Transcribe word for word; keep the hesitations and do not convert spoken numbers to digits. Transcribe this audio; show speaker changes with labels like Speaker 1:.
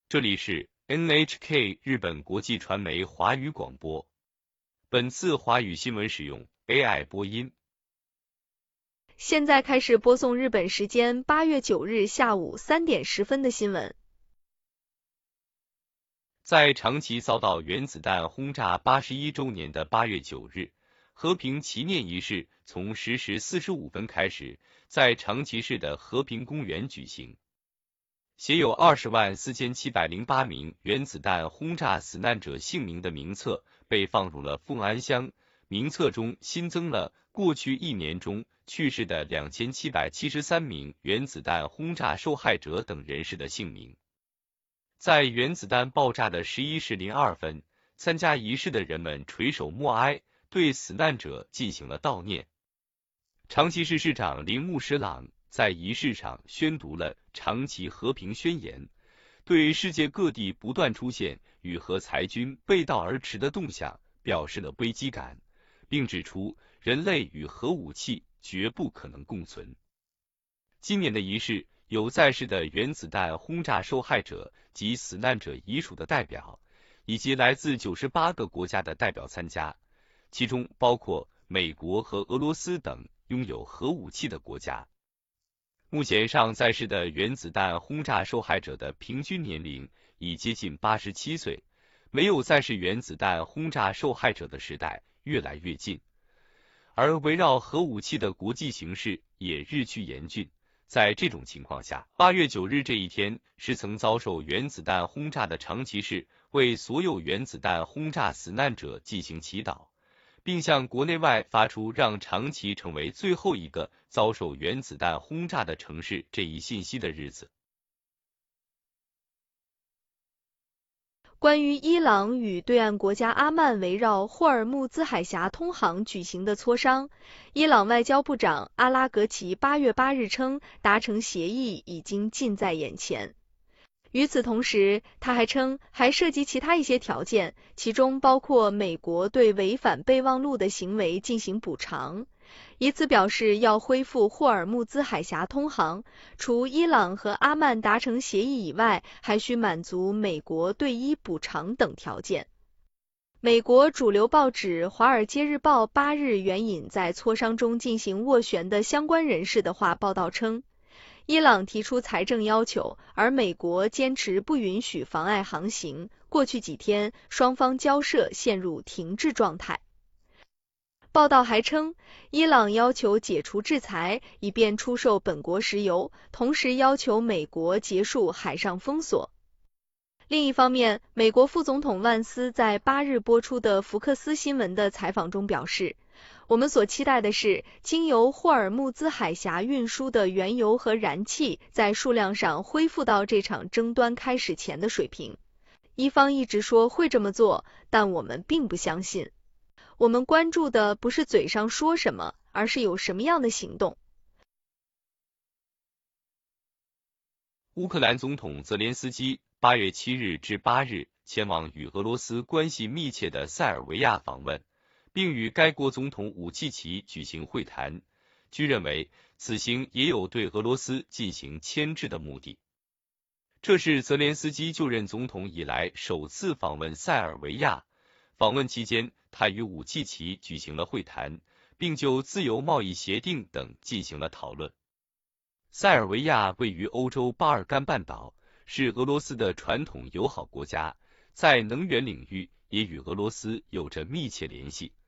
Speaker 1: 这里是 N H K 日本国际传媒华语广播。本次华语新闻使用 A I 播音。
Speaker 2: 现在开始播送日本时间八月九日下午三点十分的新闻。
Speaker 1: 在长崎遭到原子弹轰炸八十一周年的八月九日，和平祈念仪式从十时四十五分开始，在长崎市的和平公园举行。写有二十万四千七百零八名原子弹轰炸死难者姓名的名册被放入了凤安箱，名册中新增了过去一年中去世的两千七百七十三名原子弹轰炸受害者等人士的姓名。在原子弹爆炸的十一时零二分，参加仪式的人们垂首默哀，对死难者进行了悼念。长崎市市长铃木史朗在仪式上宣读了长崎和平宣言，对世界各地不断出现与核裁军背道而驰的动向表示了危机感，并指出人类与核武器绝不可能共存。今年的仪式有在世的原子弹轰炸受害者及死难者遗属的代表，以及来自九十八个国家的代表参加，其中包括美国和俄罗斯等拥有核武器的国家。目前尚在世的原子弹轰炸受害者的平均年龄已接近八十七岁，没有在世原子弹轰炸受害者的时代越来越近。而围绕核武器的国际形势也日趋严峻。在这种情况下，八月九日这一天是曾遭受原子弹轰炸的长崎市为所有原子弹轰炸死难者进行祈祷，并向国内外发出让长崎成为最后一个遭受原子弹轰炸的城市这一信息的日子。
Speaker 2: 关于伊朗与对岸国家阿曼围绕霍尔木兹海峡通航举行的磋商，伊朗外交部长阿拉格齐八月八日称，达成协议已经近在眼前。与此同时，他还称还涉及其他一些条件，其中包括美国对违反备忘录的行为进行补偿，以此表示要恢复霍尔木兹海峡通航，除伊朗和阿曼达成协议以外，还需满足美国对伊补偿等条件。美国主流报纸《华尔街日报》八日援引在磋商中进行斡旋的相关人士的话报道称，伊朗提出财政要求，而美国坚持不允许妨碍航行。过去几天，双方交涉陷入停滞状态。报道还称，伊朗要求解除制裁，以便出售本国石油，同时要求美国结束海上封锁。另一方面，美国副总统万斯在八日播出的福克斯新闻的采访中表示，我们所期待的是，经由霍尔木兹海峡运输的原油和燃气在数量上恢复到这场争端开始前的水平。伊方一直说会这么做，但我们并不相信。我们关注的不是嘴上说什么，而是有什么样的行动。
Speaker 1: 乌克兰总统泽连斯基八月七日至八日前往与俄罗斯关系密切的塞尔维亚访问，并与该国总统武契奇举行会谈。据认为，此行也有对俄罗斯进行牵制的目的。这是泽连斯基就任总统以来首次访问塞尔维亚。访问期间，他与武契奇举行了会谈，并就自由贸易协定等进行了讨论。塞尔维亚位于欧洲巴尔干半岛，是俄罗斯的传统友好国家，在能源领域也与俄罗斯有着密切联系。